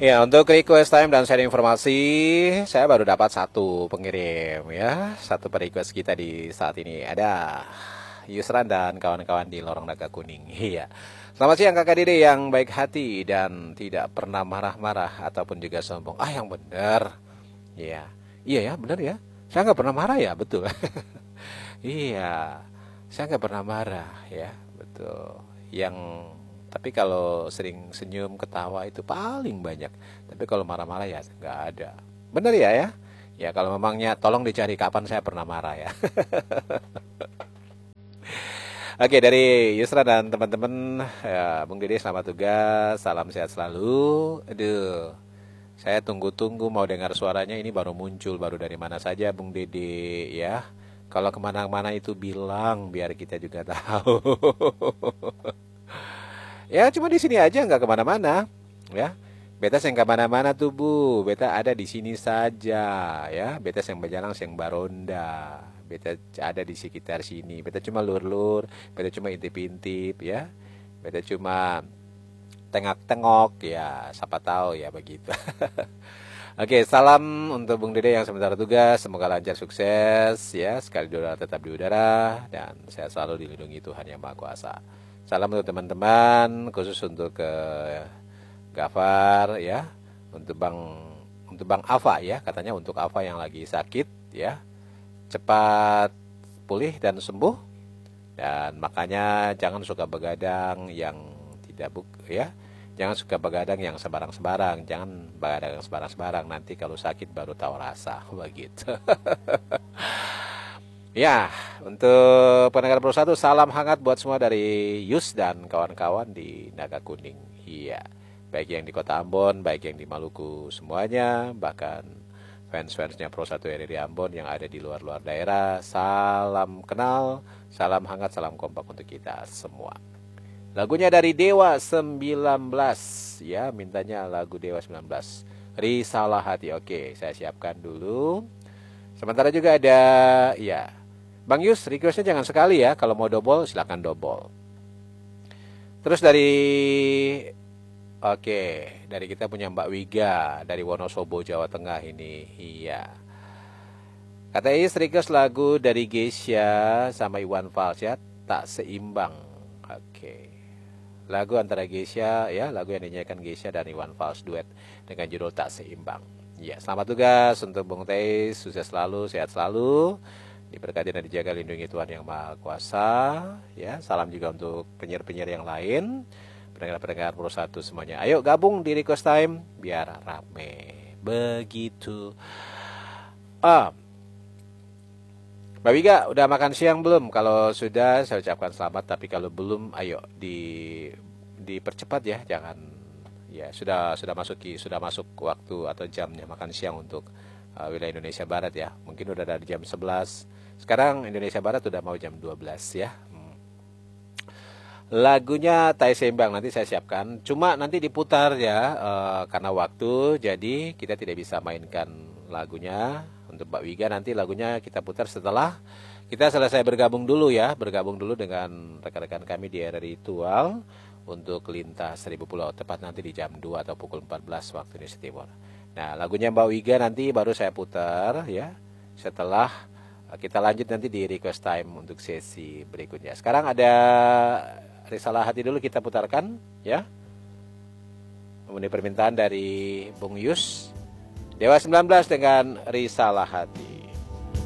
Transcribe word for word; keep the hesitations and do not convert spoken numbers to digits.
Ya, untuk request time dan sharing informasi, saya baru dapat satu pengirim ya, satu request kita di saat ini. Ada Yusran dan kawan-kawan di Lorong Naga Kuning. Iya. Selamat siang Kakak Dede yang baik hati dan tidak pernah marah-marah ataupun juga sombong. Ah, yang benar. Iya. Iya ya, benar ya. Saya nggak pernah marah ya, betul. Iya. Saya nggak pernah marah ya, betul. Yang tapi kalau sering senyum, ketawa itu paling banyak. Tapi kalau marah-marah ya nggak ada. Bener ya ya? Ya kalau memangnya tolong dicari kapan saya pernah marah ya. Oke dari Yusra dan teman-teman, ya, Bung Dede selamat tugas, salam sehat selalu. Aduh, saya tunggu-tunggu mau dengar suaranya ini baru muncul, baru dari mana saja Bung Dede ya. Kalau kemana-mana itu bilang biar kita juga tahu. Ya cuma di sini aja nggak kemana-mana ya. Beta yang kemana-mana tuh Bu, beta ada di sini saja ya. Beta yang berjalan yang baronda, beta ada di sekitar sini. Beta cuma lur-lur, beta cuma intip-intip ya. Beta cuma tengok-tengok ya, siapa tahu ya begitu. Oke, salam untuk Bung Dede yang sementara tugas. Semoga lancar sukses ya. Sekali di udara tetap di udara dan saya selalu dilindungi Tuhan Yang Maha Kuasa. Salam untuk teman-teman, khusus untuk ke Gafar ya, untuk Bang untuk Bang Ava ya, katanya untuk Ava yang lagi sakit ya. Cepat pulih dan sembuh. Dan makanya jangan suka begadang yang tidak buk ya. Jangan suka begadang yang sembarang-sembarang, jangan begadang yang sembarang-sembarang, nanti kalau sakit baru tahu rasa begitu. Ya, untuk pendengar Pro satu, salam hangat buat semua dari Yus dan kawan-kawan di Naga Kuning. Iya, baik yang di Kota Ambon, baik yang di Maluku semuanya, bahkan fans-fansnya Pro satu R R I Ambon yang ada di luar-luar daerah. Salam kenal, salam hangat, salam kompak untuk kita semua. Lagunya dari Dewa sembilan belas ya, mintanya lagu Dewa sembilan belas. Risalah Hati. Oke, saya siapkan dulu. Sementara juga ada ya. Bang Yus, requestnya jangan sekali ya. Kalau mau double silakan double. Terus dari oke, dari kita punya Mbak Wiga dari Wonosobo, Jawa Tengah ini. Iya. Kata Is request lagu dari Geisha sama Iwan Fals ya, Tak Seimbang. Oke. Lagu antara Geisha ya, lagu yang dinyanyikan Geisha dan Iwan Fals duet dengan judul Tak Seimbang. Ya, selamat tugas untuk Bung Teis, sukses selalu, sehat selalu, diberkati dan dijaga lindungi Tuhan Yang Maha Kuasa. Ya, salam juga untuk penyiar-penyiar yang lain, pendengar-pendengar Pro satu semuanya. Ayo gabung di request time biar rame. Begitu. Ah, Mbak Wiga, udah makan siang belum? Kalau sudah, saya ucapkan selamat. Tapi kalau belum, ayo di dipercepat ya. Jangan ya sudah sudah masuk sudah masuk waktu atau jamnya makan siang untuk uh, wilayah Indonesia Barat ya. Mungkin udah dari jam sebelas. Sekarang Indonesia Barat udah mau jam dua belas ya. Hmm. Lagunya Tak Seimbang nanti saya siapkan. Cuma nanti diputar ya uh, karena waktu. Jadi kita tidak bisa mainkan lagunya. Untuk Mbak Wiga nanti lagunya kita putar setelah kita selesai bergabung dulu ya. Bergabung dulu dengan rekan-rekan kami di R R I Tual untuk Lintas Seribu Pulau. Tepat nanti di jam dua atau pukul empat belas waktu Indonesia Timur. Nah lagunya Mbak Wiga nanti baru saya putar ya. Setelah kita lanjut nanti di request time untuk sesi berikutnya. Sekarang ada Risalah Hati dulu kita putarkan ya. Memenuhi permintaan dari Bung Yus. Dewa sembilan belas dengan Risalah Hati.